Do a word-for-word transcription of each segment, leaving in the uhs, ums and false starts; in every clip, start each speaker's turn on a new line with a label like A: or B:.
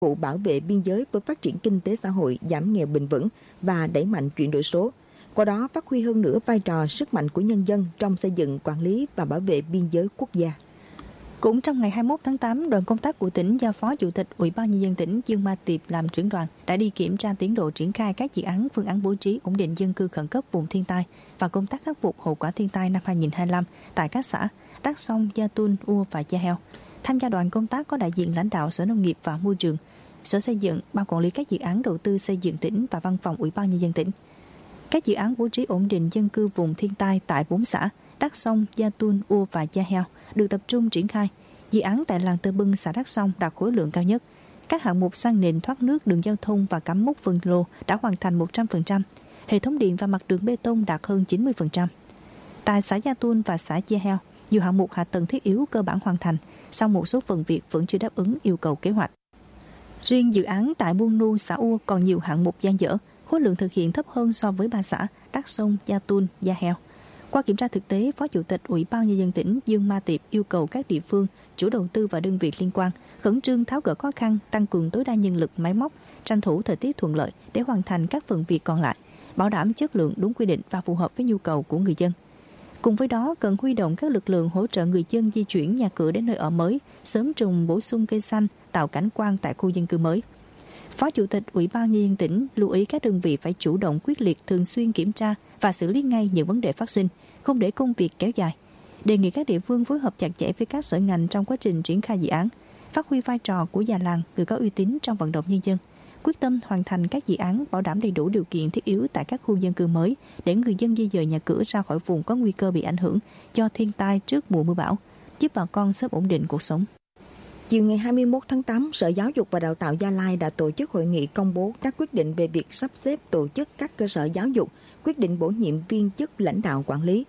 A: vụ bảo vệ biên giới với phát triển kinh tế xã hội, giảm nghèo bền vững và đẩy mạnh chuyển đổi số. Qua đó phát huy hơn nữa vai trò sức mạnh của nhân dân trong xây dựng, quản lý và bảo vệ biên giới quốc gia.
B: Cũng trong ngày hai mươi mốt tháng tám, đoàn công tác của tỉnh do Phó Chủ tịch Ủy ban Nhân dân tỉnh Dương Ma Tiệp làm trưởng đoàn đã đi kiểm tra tiến độ triển khai các dự án phương án bố trí ổn định dân cư khẩn cấp vùng thiên tai và công tác khắc phục hậu quả thiên tai năm hai nghìn không trăm hai mươi lăm tại các xã Đắc Song, Gia Tun, Ua và Gia Heo. Tham gia đoàn công tác có đại diện lãnh đạo Sở Nông nghiệp và Môi trường, Sở Xây dựng, Ban quản lý các dự án đầu tư xây dựng tỉnh và Văn phòng Ủy ban Nhân dân tỉnh. Các dự án bố trí ổn định dân cư vùng thiên tai tại bốn xã Đắc Song, Gia Tun, Ua và Gia Heo được tập trung triển khai. Dự án tại làng Tơ Bưng, xã Đắc Song đạt khối lượng cao nhất. Các hạng mục san nền, thoát nước, đường giao thông và cắm mốc phân lô đã hoàn thành một trăm phần trăm. Hệ thống điện và mặt đường bê tông đạt hơn chín mươi phần trăm. Tại xã Gia Tun và xã Gia Heo, nhiều hạng mục hạ tầng thiết yếu cơ bản hoàn thành, song một số phần việc vẫn chưa đáp ứng yêu cầu kế hoạch. Riêng dự án tại Buôn Nu, xã Ua còn nhiều hạng mục dang dở, khối lượng thực hiện thấp hơn so với ba xã Đắc Song, Gia Tun, Gia Heo. Qua kiểm tra thực tế, Phó Chủ tịch Ủy ban Nhân dân tỉnh Dương Ma Tiệp yêu cầu các địa phương, chủ đầu tư và đơn vị liên quan khẩn trương tháo gỡ khó khăn, tăng cường tối đa nhân lực máy móc, tranh thủ thời tiết thuận lợi để hoàn thành các phần việc còn lại, bảo đảm chất lượng đúng quy định và phù hợp với nhu cầu của người dân. Cùng với đó, cần huy động các lực lượng hỗ trợ người dân di chuyển nhà cửa đến nơi ở mới, sớm trồng bổ sung cây xanh, tạo cảnh quan tại khu dân cư mới. Phó Chủ tịch Ủy ban Nhân dân tỉnh lưu ý các đơn vị phải chủ động, quyết liệt, thường xuyên kiểm tra và xử lý ngay những vấn đề phát sinh, không để công việc kéo dài. Đề nghị các địa phương phối hợp chặt chẽ với các sở ngành trong quá trình triển khai dự án, phát huy vai trò của già làng, người có uy tín trong vận động nhân dân, quyết tâm hoàn thành các dự án bảo đảm đầy đủ điều kiện thiết yếu tại các khu dân cư mới để người dân di dời nhà cửa ra khỏi vùng có nguy cơ bị ảnh hưởng do thiên tai trước mùa mưa bão, giúp bà con sớm ổn định cuộc sống.
A: Chiều ngày hai mươi mốt tháng tám, Sở Giáo dục và Đào tạo Gia Lai đã tổ chức hội nghị công bố các quyết định về việc sắp xếp tổ chức các cơ sở giáo dục, quyết định bổ nhiệm viên chức lãnh đạo quản lý.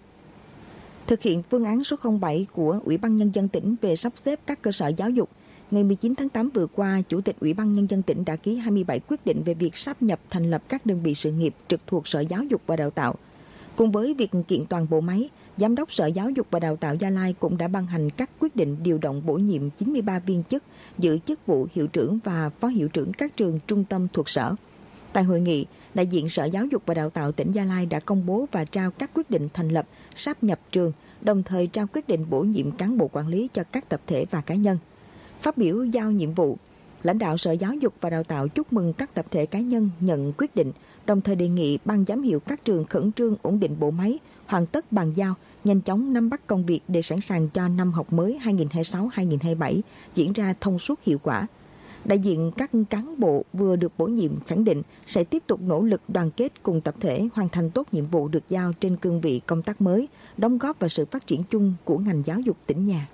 A: Thực hiện phương án số không bảy của Ủy ban Nhân dân tỉnh về sắp xếp các cơ sở giáo dục, ngày mười chín tháng tám vừa qua, Chủ tịch Ủy ban Nhân dân tỉnh đã ký hai mươi bảy quyết định về việc sáp nhập thành lập các đơn vị sự nghiệp trực thuộc Sở Giáo dục và Đào tạo. Cùng với việc kiện toàn bộ máy, Giám đốc Sở Giáo dục và Đào tạo Gia Lai cũng đã ban hành các quyết định điều động bổ nhiệm chín mươi ba viên chức giữ chức vụ hiệu trưởng và phó hiệu trưởng các trường trung tâm thuộc sở. Tại hội nghị, đại diện Sở Giáo dục và Đào tạo tỉnh Gia Lai đã công bố và trao các quyết định thành lập, sáp nhập trường, đồng thời trao quyết định bổ nhiệm cán bộ quản lý cho các tập thể và cá nhân. Phát biểu giao nhiệm vụ, lãnh đạo Sở Giáo dục và Đào tạo chúc mừng các tập thể cá nhân nhận quyết định, đồng thời đề nghị ban giám hiệu các trường khẩn trương ổn định bộ máy, hoàn tất bàn giao, nhanh chóng nắm bắt công việc để sẵn sàng cho năm học mới hai nghìn không trăm hai mươi sáu hai nghìn không trăm hai mươi bảy diễn ra thông suốt hiệu quả. Đại diện các cán bộ vừa được bổ nhiệm khẳng định sẽ tiếp tục nỗ lực đoàn kết cùng tập thể hoàn thành tốt nhiệm vụ được giao trên cương vị công tác mới, đóng góp vào sự phát triển chung của ngành giáo dục tỉnh nhà.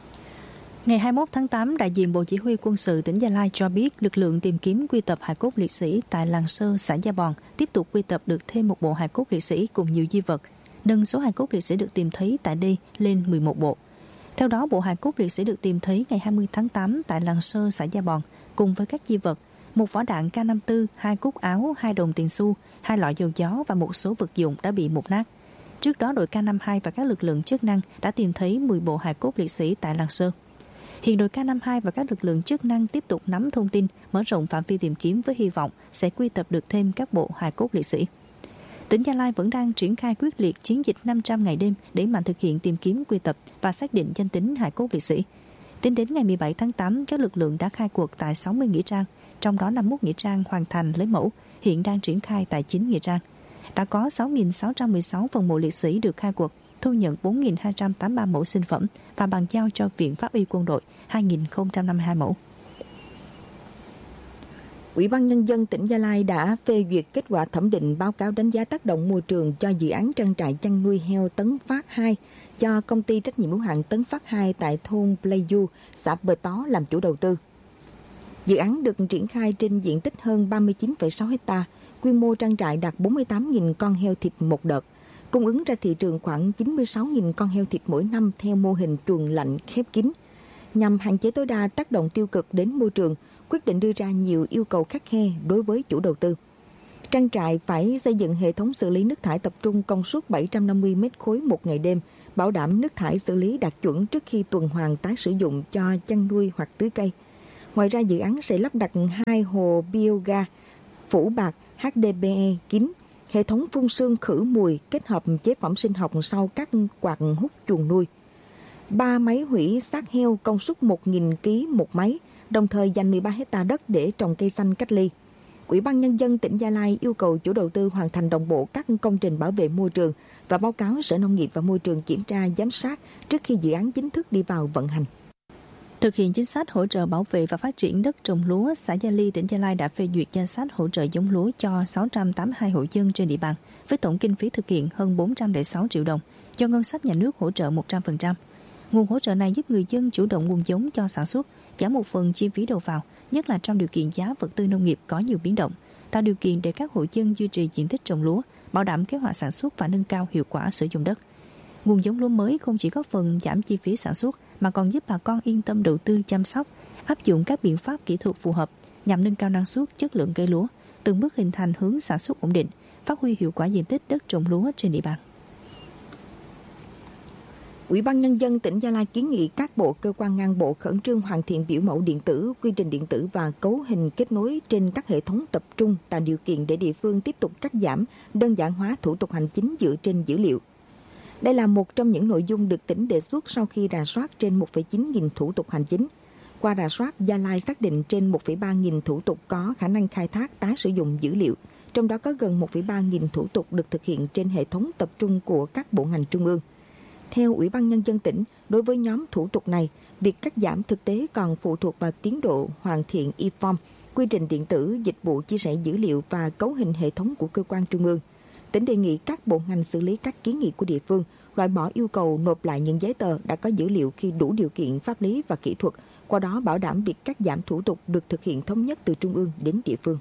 B: Ngày hai mươi mốt tháng tám, đại diện Bộ Chỉ huy Quân sự tỉnh Gia Lai cho biết lực lượng tìm kiếm quy tập hài cốt liệt sĩ tại làng Sơ, xã Gia Bòn tiếp tục quy tập được thêm một bộ hài cốt liệt sĩ cùng nhiều di vật, nâng số hài cốt liệt sĩ được tìm thấy tại đây lên mười một bộ. Theo đó, bộ hài cốt liệt sĩ được tìm thấy ngày hai mươi tháng tám tại làng Sơ, xã Gia Bòn cùng với các di vật, một vỏ đạn K năm mươi tư, hai cúc áo, hai đồng tiền xu, hai lọ dầu gió và một số vật dụng đã bị mục nát. Trước đó, đội K năm mươi hai và các lực lượng chức năng đã tìm thấy mười bộ hài cốt liệt sĩ tại làng Sơ. Hiện đội K năm mươi hai và các lực lượng chức năng tiếp tục nắm thông tin, mở rộng phạm vi tìm kiếm với hy vọng sẽ quy tập được thêm các bộ hài cốt liệt sĩ. Tỉnh Gia Lai vẫn đang triển khai quyết liệt chiến dịch năm trăm ngày đêm để mạnh thực hiện tìm kiếm quy tập và xác định danh tính hài cốt liệt sĩ. Tính đến ngày mười bảy tháng tám, các lực lượng đã khai cuộc tại sáu mươi nghĩa trang, trong đó năm mươi mốt nghĩa trang hoàn thành lấy mẫu, hiện đang triển khai tại chín nghĩa trang. Đã có sáu nghìn sáu trăm mười sáu phần mộ liệt sĩ được khai cuộc, thu nhận bốn nghìn hai trăm tám mươi ba mẫu sinh phẩm và bàn giao cho Viện Pháp y Quân đội hai nghìn không trăm năm mươi hai mẫu.
A: Ủy ban Nhân dân tỉnh Gia Lai đã phê duyệt kết quả thẩm định báo cáo đánh giá tác động môi trường cho dự án trang trại chăn nuôi heo Tấn Phát hai do công ty trách nhiệm hữu hạn Tấn Phát hai tại thôn Pleiku, xã Bờ Tó làm chủ đầu tư. Dự án được triển khai trên diện tích hơn ba mươi chín phẩy sáu héc ta, quy mô trang trại đạt bốn mươi tám nghìn con heo thịt một đợt, cung ứng ra thị trường khoảng chín mươi sáu nghìn con heo thịt mỗi năm theo mô hình chuồng lạnh khép kín. Nhằm hạn chế tối đa tác động tiêu cực đến môi trường, quyết định đưa ra nhiều yêu cầu khắt khe đối với chủ đầu tư. Trang trại phải xây dựng hệ thống xử lý nước thải tập trung công suất bảy trăm năm mươi mét khối một ngày đêm, bảo đảm nước thải xử lý đạt chuẩn trước khi tuần hoàn tái sử dụng cho chăn nuôi hoặc tưới cây. Ngoài ra, dự án sẽ lắp đặt hai hồ bioga phủ bạt hát đê pê e kín, hệ thống phun sương khử mùi kết hợp chế phẩm sinh học sau các quạt hút chuồng nuôi, ba máy hủy xác heo công suất một nghìn ki lô gam một máy, đồng thời dành mười ba héc ta đất để trồng cây xanh cách ly. Ủy ban Nhân dân tỉnh Gia Lai yêu cầu chủ đầu tư hoàn thành đồng bộ các công trình bảo vệ môi trường và báo cáo Sở Nông nghiệp và Môi trường kiểm tra giám sát trước khi dự án chính thức đi vào vận hành.
B: Thực hiện chính sách hỗ trợ bảo vệ và phát triển đất trồng lúa, xã Gia Ly, tỉnh Gia Lai đã phê duyệt danh sách hỗ trợ giống lúa cho sáu trăm tám mươi hai hộ dân trên địa bàn, với tổng kinh phí thực hiện hơn bốn trăm lẻ sáu triệu đồng, do ngân sách nhà nước hỗ trợ một trăm phần trăm. Nguồn hỗ trợ này giúp người dân chủ động nguồn giống cho sản xuất, giảm một phần chi phí đầu vào, nhất là trong điều kiện giá vật tư nông nghiệp có nhiều biến động, tạo điều kiện để các hộ dân duy trì diện tích trồng lúa, bảo đảm kế hoạch sản xuất và nâng cao hiệu quả sử dụng đất. Nguồn giống lúa mới không chỉ góp phần giảm chi phí sản xuất mà còn giúp bà con yên tâm đầu tư chăm sóc, áp dụng các biện pháp kỹ thuật phù hợp nhằm nâng cao năng suất, chất lượng cây lúa, từng bước hình thành hướng sản xuất ổn định, phát huy hiệu quả diện tích đất trồng lúa trên địa bàn.
A: Ủy ban Nhân dân tỉnh Gia Lai kiến nghị các bộ, cơ quan ngang bộ khẩn trương hoàn thiện biểu mẫu điện tử, quy trình điện tử và cấu hình kết nối trên các hệ thống tập trung, tạo điều kiện để địa phương tiếp tục cắt giảm, đơn giản hóa thủ tục hành chính dựa trên dữ liệu. Đây là một trong những nội dung được tỉnh đề xuất sau khi rà soát trên một phẩy chín nghìn thủ tục hành chính. Qua rà soát, Gia Lai xác định trên một phẩy ba nghìn thủ tục có khả năng khai thác tái sử dụng dữ liệu, trong đó có gần một phẩy ba nghìn thủ tục được thực hiện trên hệ thống tập trung của các bộ ngành trung ương. Theo Ủy ban Nhân dân tỉnh, đối với nhóm thủ tục này, việc cắt giảm thực tế còn phụ thuộc vào tiến độ hoàn thiện e-form, quy trình điện tử, dịch vụ chia sẻ dữ liệu và cấu hình hệ thống của cơ quan trung ương. Tỉnh đề nghị các bộ ngành xử lý các kiến nghị của địa phương, loại bỏ yêu cầu nộp lại những giấy tờ đã có dữ liệu khi đủ điều kiện pháp lý và kỹ thuật, qua đó bảo đảm việc cắt giảm thủ tục được thực hiện thống nhất từ trung ương đến địa phương.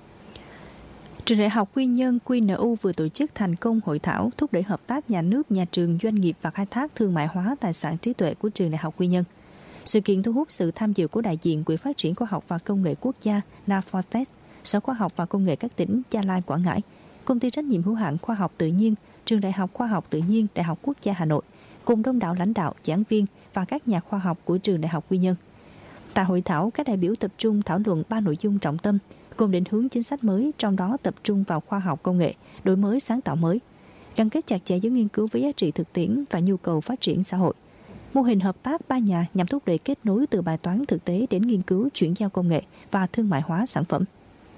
B: Trường Đại học Quy Nhơn Quy N U vừa tổ chức thành công hội thảo thúc đẩy hợp tác nhà nước, nhà trường, doanh nghiệp và khai thác thương mại hóa tài sản trí tuệ của Trường Đại học Quy Nhơn. Sự kiện thu hút sự tham dự của đại diện Quỹ phát triển khoa học và công nghệ quốc gia Nafortech, Sở Khoa học và Công nghệ các tỉnh Gia Lai, Quảng Ngãi, Công ty trách nhiệm hữu hạn Khoa học Tự nhiên, Trường Đại học Khoa học Tự nhiên, Đại học Quốc gia Hà Nội, cùng đông đảo lãnh đạo, giảng viên và các nhà khoa học của Trường Đại học Quy Nhơn. Tại hội thảo, các đại biểu tập trung thảo luận ba nội dung trọng tâm, cùng định hướng chính sách mới, trong đó tập trung vào khoa học công nghệ, đổi mới sáng tạo mới, gắn kết chặt chẽ giữa nghiên cứu với giá trị thực tiễn và nhu cầu phát triển xã hội. Mô hình hợp tác ba nhà nhằm thúc đẩy kết nối từ bài toán thực tế đến nghiên cứu, chuyển giao công nghệ và thương mại hóa sản phẩm.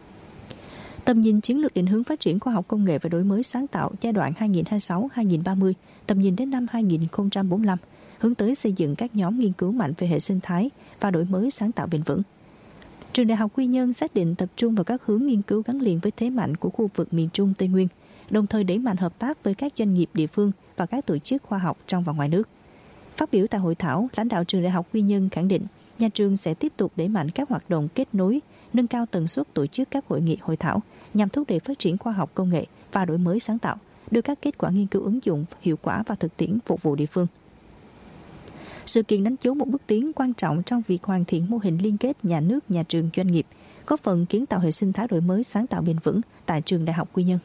B: Tầm nhìn chiến lược định hướng phát triển khoa học công nghệ và đổi mới sáng tạo giai đoạn hai nghìn không trăm hai mươi sáu đến hai nghìn không trăm ba mươi, tầm nhìn đến năm hai nghìn không trăm bốn mươi lăm, hướng tới xây dựng các nhóm nghiên cứu mạnh về hệ sinh thái và đổi mới sáng tạo bền vững. Trường Đại học Quy Nhơn xác định tập trung vào các hướng nghiên cứu gắn liền với thế mạnh của khu vực miền Trung Tây Nguyên, đồng thời đẩy mạnh hợp tác với các doanh nghiệp địa phương và các tổ chức khoa học trong và ngoài nước. Phát biểu tại hội thảo, lãnh đạo Trường Đại học Quy Nhơn khẳng định nhà trường sẽ tiếp tục đẩy mạnh các hoạt động kết nối, nâng cao tần suất tổ chức các hội nghị hội thảo nhằm thúc đẩy phát triển khoa học công nghệ và đổi mới sáng tạo, đưa các kết quả nghiên cứu ứng dụng hiệu quả và thực tiễn phục vụ địa phương. Sự kiện đánh dấu một bước tiến quan trọng trong việc hoàn thiện mô hình liên kết nhà nước, nhà trường, doanh nghiệp, góp phần kiến tạo hệ sinh thái đổi mới sáng tạo bền vững tại Trường Đại học Quy Nhơn.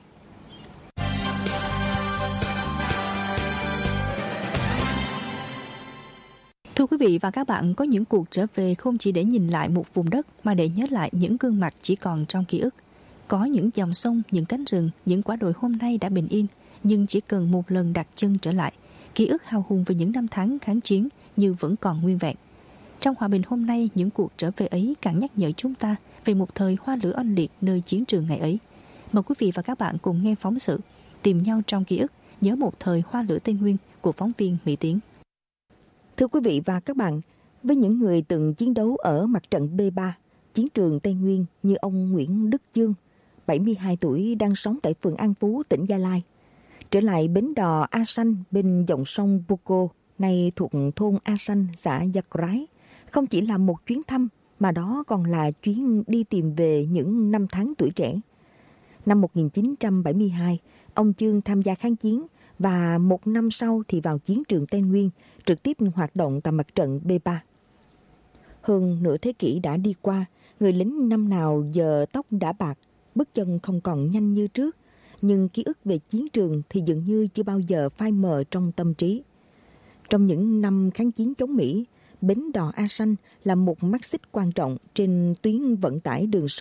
B: Thưa quý vị và các bạn, có những cuộc trở về không chỉ để nhìn lại một vùng đất mà để nhớ lại những gương mặt chỉ còn trong ký ức. Có những dòng sông, những cánh rừng, những quả đồi hôm nay đã bình yên, nhưng chỉ cần một lần đặt chân trở lại, ký ức hào hùng về những năm tháng kháng chiến như vẫn còn nguyên vẹn. Trong hòa bình hôm nay, những cuộc trở về ấy càng nhắc nhở chúng ta về một thời hoa lửa oanh liệt nơi chiến trường ngày ấy. Mời quý vị và các bạn cùng nghe phóng sự Tìm nhau trong ký ức, nhớ một thời hoa lửa Tây Nguyên của phóng viên Mỹ Tiến.
A: Thưa quý vị và các bạn, với những người từng chiến đấu ở mặt trận B ba, chiến trường Tây Nguyên như ông Nguyễn Đức Dương, bảy mươi hai tuổi, đang sống tại phường An Phú, tỉnh Gia Lai, trở lại bến đò A Sanh bên dòng sông Buco, nay thuộc thôn A Sanh, xã Giặc Rái, không chỉ là một chuyến thăm mà đó còn là chuyến đi tìm về những năm tháng tuổi trẻ. Năm một nghìn chín trăm bảy mươi hai, ông Dương tham gia kháng chiến và một năm sau thì vào chiến trường Tây Nguyên, trực tiếp hoạt động tại mặt trận B ba. Hơn nửa thế kỷ đã đi qua, người lính năm nào giờ tóc đã bạc, bước chân không còn nhanh như trước, nhưng ký ức về chiến trường thì dường như chưa bao giờ phai mờ trong tâm trí. Trong những năm kháng chiến chống Mỹ, Bến đò A Sanh là một mắt xích quan trọng trên tuyến vận tải đường sông